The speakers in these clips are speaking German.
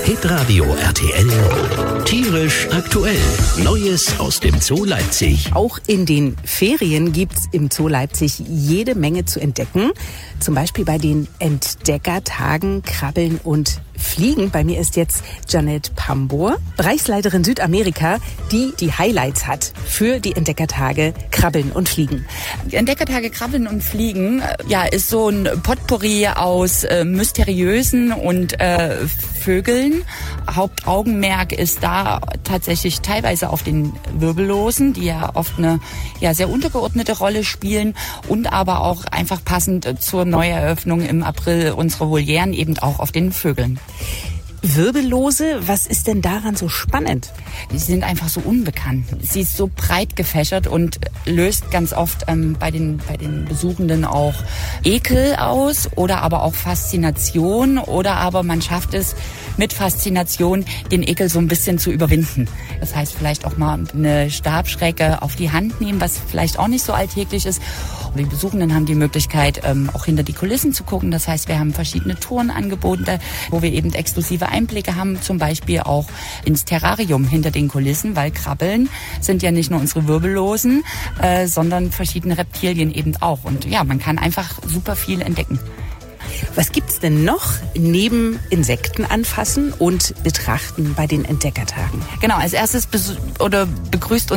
Hitradio RTL, tierisch aktuell. Neues aus dem Zoo Leipzig. Auch in den Ferien gibt's im Zoo Leipzig jede Menge zu entdecken. Zum Beispiel bei den Entdeckertagen Krabbeln und Fliegen. Bei mir ist jetzt Janet Pambor, Bereichsleiterin Südamerika, die die Highlights hat für die Entdeckertage Krabbeln und Fliegen. Die Entdeckertage Krabbeln und Fliegen, ist so ein Potpourri aus mysteriösen und Vögeln. Hauptaugenmerk ist da tatsächlich teilweise auf den Wirbellosen, die ja oft eine sehr untergeordnete Rolle spielen, und aber auch einfach passend zur Neueröffnung im April unserer Volieren eben auch auf den Vögeln. Wirbellose, was ist denn daran so spannend? Sie sind einfach so unbekannt. Sie ist so breit gefächert und löst ganz oft bei den Besuchenden auch Ekel aus oder aber auch Faszination, oder aber man schafft es mit Faszination, den Ekel so ein bisschen zu überwinden. Das heißt, vielleicht auch mal eine Stabschrecke auf die Hand nehmen, was vielleicht auch nicht so alltäglich ist. Die Besuchenden haben die Möglichkeit, auch hinter die Kulissen zu gucken. Das heißt, wir haben verschiedene Touren angeboten, wo wir eben exklusive Einblicke haben, zum Beispiel auch ins Terrarium hinter den Kulissen, weil Krabbeln sind ja nicht nur unsere Wirbellosen, sondern verschiedene Reptilien eben auch. Und man kann einfach super viel entdecken. Was gibt's denn noch neben Insekten anfassen und betrachten bei den Entdeckertagen? Genau, als erstes begrüßt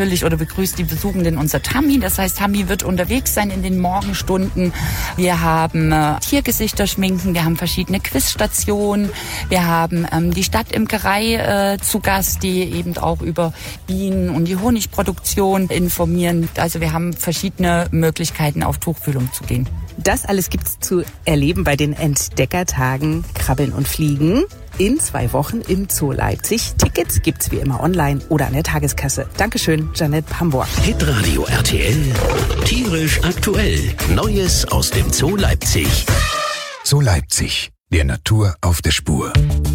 die Besuchenden unser Tami. Das heißt, Tami wird unterwegs sein in den Morgenstunden. Wir haben Tiergesichter schminken, wir haben verschiedene Quizstationen, wir haben die Stadtimkerei zu Gast, die eben auch über Bienen und die Honigproduktion informieren. Also wir haben verschiedene Möglichkeiten, auf Tuchfühlung zu gehen. Das alles gibt's zu erleben bei den Entdeckertagen Krabbeln und Fliegen in 2 Wochen im Zoo Leipzig. Tickets gibt's wie immer online oder an der Tageskasse. Dankeschön, Janet Pambor. Hitradio RTL, tierisch aktuell. Neues aus dem Zoo Leipzig. Zoo Leipzig, der Natur auf der Spur.